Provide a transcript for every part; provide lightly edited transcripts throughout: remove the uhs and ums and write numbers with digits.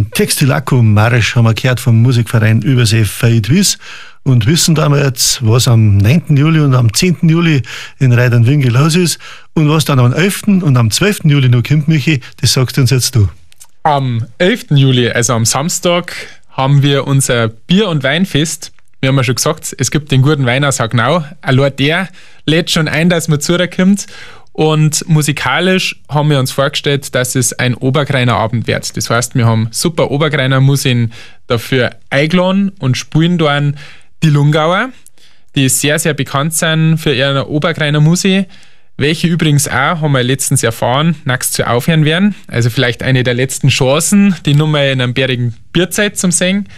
Vom Textilakku-Marsch haben wir gehört vom Musikverein Übersee Feidwies und wissen da wir jetzt, was am 9. Juli und am 10. Juli in Reiternwinkel los ist und was dann am 11. und am 12. Juli noch kommt, Michi, das sagst du uns jetzt du. Am 11. Juli, also am Samstag, haben wir unser Bier- und Weinfest. Wir haben ja schon gesagt, es gibt den guten Wein aus Hagnau. Allein der lädt schon ein, dass man zukommt. Und musikalisch haben wir uns vorgestellt, dass es ein Obergreiner Abend wird. Das heißt, wir haben super Obergreiner Musik dafür eingeladen und spielen dann die Lungauer, die sehr, sehr bekannt sind für ihre Obergreiner Musik, welche übrigens auch, haben wir letztens erfahren, nachts zu aufhören werden. Also vielleicht eine der letzten Chancen, die Nummer in einem bärigen Bierzeit zum Singen.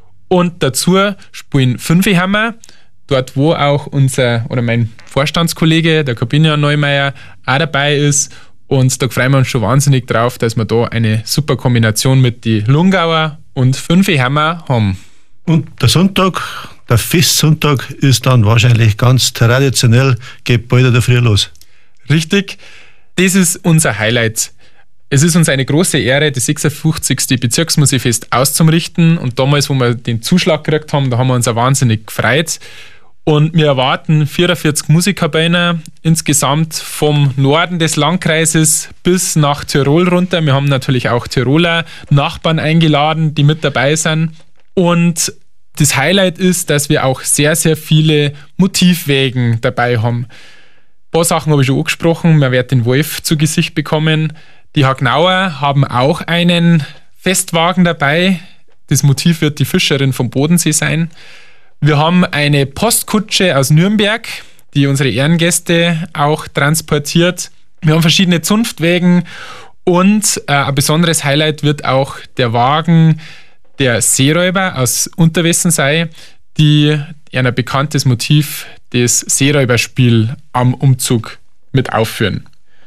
Und dazu spielen Fünfehammer, dort wo auch mein Vorstandskollege, der Corbinian Neumeier, auch dabei ist. Und da freuen wir uns schon wahnsinnig drauf, dass wir da eine super Kombination mit die Lungauer und Fünfehammer haben. Und der Sonntag, der Festsonntag, ist dann wahrscheinlich ganz traditionell, geht bald in der Früh los. Richtig, das ist unser Highlight. Es ist uns eine große Ehre, das 56. Bezirksmusikfest auszurichten. Und damals, wo wir den Zuschlag gekriegt haben, da haben wir uns auch wahnsinnig gefreut. Und wir erwarten 44 Musikkapellen insgesamt vom Norden des Landkreises bis nach Tirol runter. Wir haben natürlich auch Tiroler Nachbarn eingeladen, die mit dabei sind. Und das Highlight ist, dass wir auch sehr, sehr viele Motivwägen dabei haben. Ein paar Sachen habe ich schon angesprochen. Man wird den Wolf zu Gesicht bekommen. Die Hagnauer haben auch einen Festwagen dabei. Das Motiv wird die Fischerin vom Bodensee sein. Wir haben eine Postkutsche aus Nürnberg, die unsere Ehrengäste auch transportiert. Wir haben verschiedene Zunftwägen und ein besonderes Highlight wird auch der Wagen der Seeräuber aus Unterwessensee, die ein bekanntes Motiv des Seeräuberspiel am Umzug mit aufführen.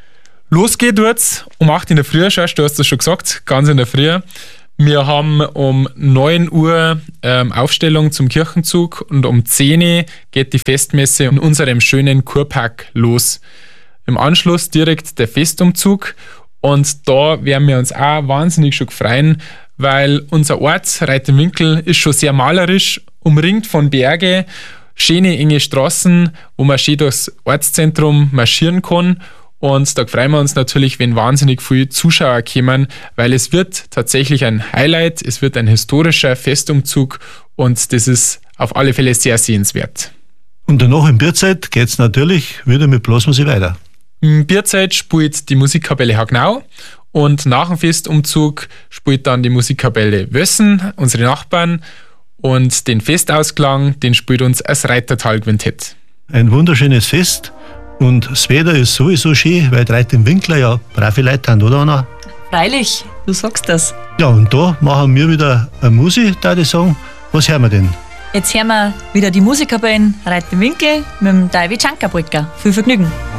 Los geht jetzt um 8 in der Früh, du hast das schon gesagt, ganz in der Früh. Wir haben um 9 Uhr Aufstellung zum Kirchenzug und um 10 Uhr geht die Festmesse in unserem schönen Kurpark los. Im Anschluss direkt der Festumzug und da werden wir uns auch wahnsinnig schon freuen, weil unser Ort, Reiternwinkel, ist schon sehr malerisch, umringt von Berge, schöne enge Straßen, wo man schön durchs Ortszentrum marschieren kann. Und da freuen wir uns natürlich, wenn wahnsinnig viele Zuschauer kommen, weil es wird tatsächlich ein Highlight, es wird ein historischer Festumzug und das ist auf alle Fälle sehr sehenswert. Und danach in Bierzeit geht es natürlich wieder mit Blasmusik weiter. In Bierzeit spielt die Musikkapelle Hagnau und nach dem Festumzug spielt dann die Musikkapelle Wössen, unsere Nachbarn, und den Festausklang, den spielt uns das Reitertal-Quintett. Ein wunderschönes Fest. Und das Wetter ist sowieso schön, weil die Reiternwinkler ja brave Leute haben, oder Anna? Freilich, du sagst das. Ja, und da machen wir wieder eine Musik, da ich sagen. Was hören wir denn? Jetzt hören wir wieder die Musikkapellen Reiternwinkel mit dem David Schanker-Polka. Viel Vergnügen.